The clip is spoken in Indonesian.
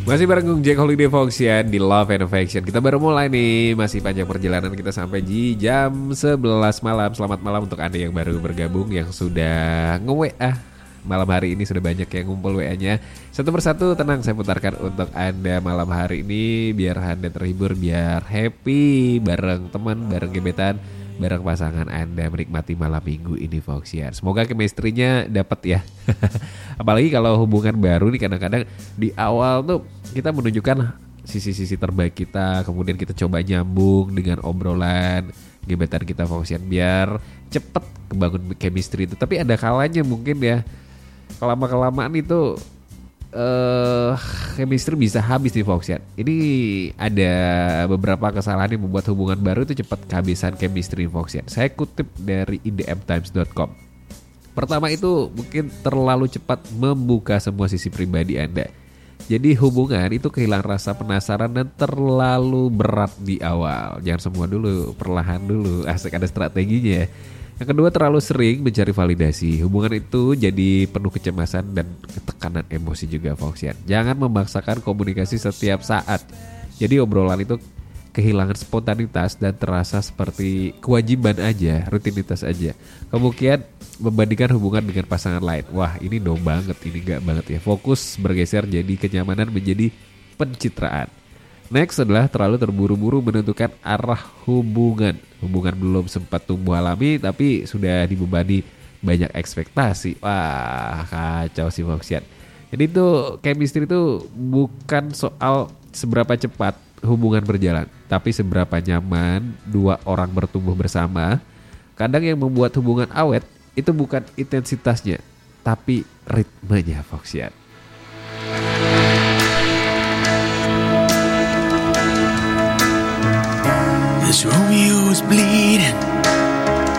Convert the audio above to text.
Masih bareng Jack Holiday Foxian di Love and Affection. Kita baru mulai nih, masih panjang perjalanan kita sampai di jam 11 malam. Selamat malam untuk Anda yang baru bergabung, yang sudah nge-WA. Malam hari ini sudah banyak yang ngumpul WA-nya. Satu persatu tenang saya putarkan untuk Anda malam hari ini, biar Anda terhibur, biar happy bareng teman, bareng gebetan, bareng pasangan Anda menikmati malam minggu ini Foxian. Semoga chemistry-nya dapat ya. Apalagi kalau hubungan baru nih, kadang-kadang di awal tuh kita menunjukkan sisi-sisi terbaik kita, kemudian kita coba nyambung dengan obrolan gebetan kita Foxian biar cepet kebangun chemistry itu. Tapi ada kalanya mungkin ya, kelama-kelamaan itu chemistry bisa habis nih Foxian. Ini ada beberapa kesalahan yang membuat hubungan baru itu cepat kehabisan chemistry Foxian. Saya kutip dari idmtimes.com. Pertama itu mungkin terlalu cepat membuka semua sisi pribadi Anda. Jadi hubungan itu kehilangan rasa penasaran dan terlalu berat di awal. Jangan semua dulu, perlahan dulu. Asik, ada strateginya. Yang kedua, terlalu sering mencari validasi. Hubungan itu jadi penuh kecemasan dan tekanan emosi juga Foxian. Jangan memaksakan komunikasi setiap saat. Jadi obrolan itu kehilangan spontanitas dan terasa seperti kewajiban aja, rutinitas aja. Kemudian membandingkan hubungan dengan pasangan lain. Wah, ini no banget, ini gak banget ya. Fokus bergeser jadi kenyamanan menjadi pencitraan. Next adalah terlalu terburu-buru menentukan arah hubungan. Hubungan belum sempat tumbuh alami tapi sudah dibebani banyak ekspektasi. Wah, kacau sih Foxian. Jadi itu chemistry itu bukan soal seberapa cepat hubungan berjalan, tapi seberapa nyaman dua orang bertumbuh bersama. Kadang yang membuat hubungan awet itu bukan intensitasnya, tapi ritmenya Foxian. As Romeo was bleeding